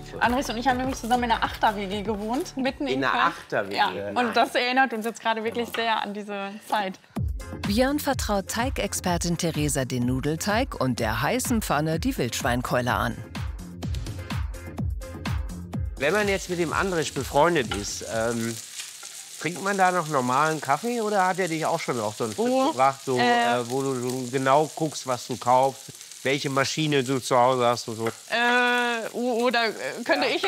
Andres und ich haben nämlich zusammen in einer Achter-WG gewohnt, mitten in einer Köln. Achter-WG? Ja, und das erinnert uns jetzt gerade wirklich sehr an diese Zeit. Björn vertraut Teigexpertin Theresa den Nudelteig und der heißen Pfanne die Wildschweinkeule an. Wenn man jetzt mit dem Andres befreundet ist, trinkt man da noch normalen Kaffee oder hat er dich auch schon auf so einen Trip gebracht, so, wo du so genau guckst, was du kaufst, welche Maschine du zu Hause hast und so? Oder könnte ich